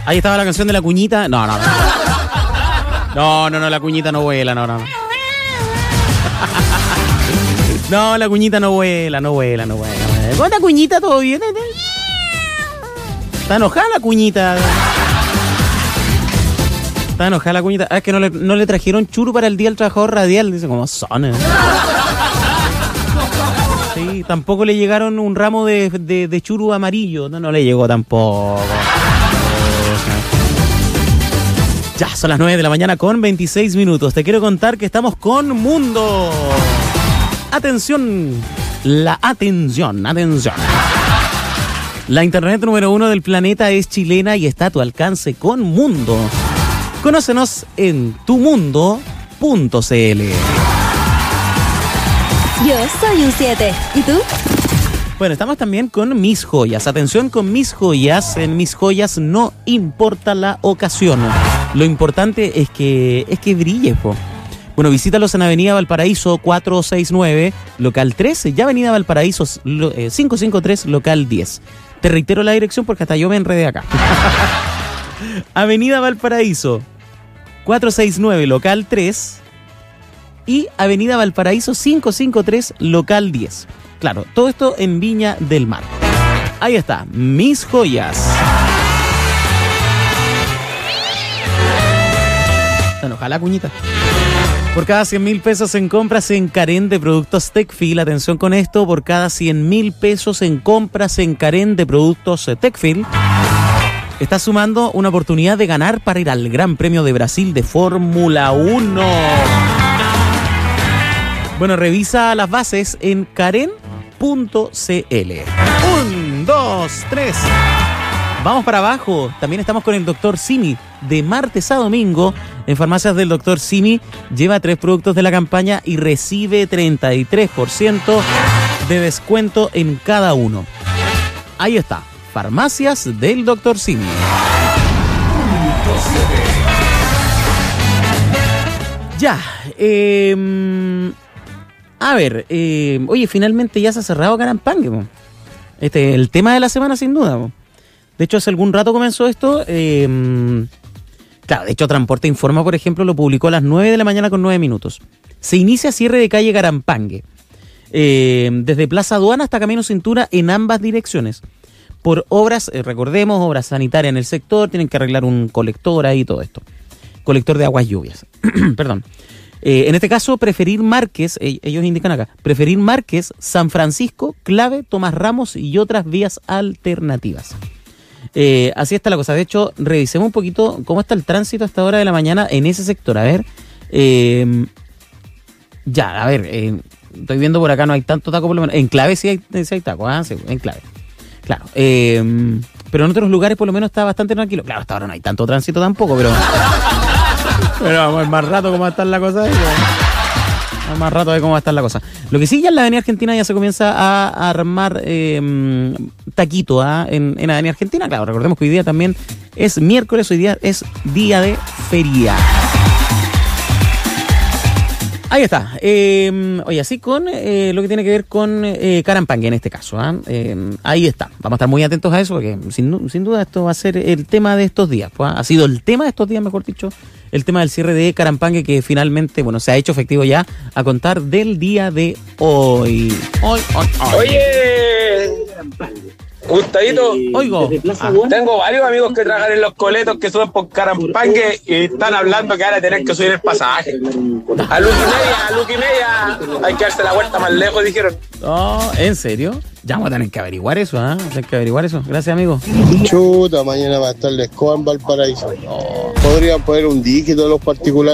Ahí estaba la canción de la cuñita. No, la cuñita no vuela, no. No, la cuñita no vuela. ¿Cómo está cuñita? ¿Todo bien? Está enojada la cuñita. Es que no le trajeron churu para el Día del Trabajador Radial. Dice, ¿cómo son? Sí, tampoco le llegaron un ramo de churu amarillo. No le llegó tampoco. Ya, son las 9 de la mañana con 26 minutos. Te quiero contar que estamos con Mundo. Atención. Atención. La internet número 1 del planeta es chilena y está a tu alcance con Mundo. Conócenos en tumundo.cl. Yo soy un 7. ¿Y tú? Bueno, estamos también con Mis Joyas. Atención con Mis Joyas. En Mis Joyas no importa la ocasión. Lo importante es que brille, po. Bueno, visítalos en Avenida Valparaíso 469, local 13, y Avenida Valparaíso 553, local 10. Te reitero la dirección porque hasta yo me enredé acá. Avenida Valparaíso 469, local 3, y Avenida Valparaíso 553, local 10. Claro, todo esto en Viña del Mar. Ahí está, Mis Joyas. Ojalá, cuñita. Por cada 100.000 pesos en compras en Carén de productos Tecfil, atención con esto, por cada 100.000 pesos en compras en Carén de productos Tecfil, estás sumando una oportunidad de ganar para ir al Gran Premio de Brasil de Fórmula 1. Bueno, revisa las bases en Carén.cl. 1, 2, 3. Vamos para abajo. También estamos con el Dr. Simi. De martes a domingo, en farmacias del Dr. Simi, lleva 3 productos de la campaña y recibe 33% de descuento en cada uno. Ahí está. Farmacias del Dr. Simi. Ya. A ver. Oye, finalmente ya se ha cerrado Carampangue, po. El tema de la semana, sin duda, po. De hecho, hace algún rato comenzó esto. Claro, de hecho, Transporte Informa, por ejemplo, lo publicó a las 9 de la mañana con 9 minutos. Se inicia cierre de calle Carampangue. Desde Plaza Aduana hasta Camino Cintura en ambas direcciones. Por obras, recordemos, obras sanitarias en el sector. Tienen que arreglar un colector ahí y todo esto. Colector de aguas lluvias. Perdón. En este caso, Preferir Márquez, ellos indican acá, Preferir Márquez, San Francisco, Clave, Tomás Ramos y otras vías alternativas. Así está la cosa. De hecho, revisemos un poquito cómo está el tránsito a esta hora de la mañana en ese sector. A ver. Estoy viendo por acá, no hay tanto taco por lo menos. En Clave sí hay taco, sí, en Clave. Claro. Pero en otros lugares por lo menos está bastante tranquilo. Claro, hasta ahora no hay tanto tránsito tampoco, pero vamos a ver más rato cómo va a estar la cosa. Más rato de cómo va a estar la cosa. Lo que sí, ya en la Avenida Argentina ya se comienza a armar taquito en Avenida Argentina. Claro, recordemos que hoy día también es miércoles, hoy día es día de feria. Ahí está. Oye, así con lo que tiene que ver con Carampangue en este caso. Ahí está. Vamos a estar muy atentos a eso porque sin duda esto va a ser el tema de estos días. Ha sido el tema de estos días, mejor dicho, el tema del cierre de Carampangue que finalmente, se ha hecho efectivo ya a contar del día de hoy. Oye, Gustavito, oigo. Tengo varios amigos que trabajan en los coletos que suben por Carampangue y están hablando que ahora tienen que subir el pasaje. A Luque y media, hay que darse la vuelta más lejos, dijeron. Oh, ¿en serio? Ya vamos a tener que averiguar eso, Gracias, amigo. Chuta, mañana va a estar la escoba en Valparaíso. Podrían poner un dígito a los particulares.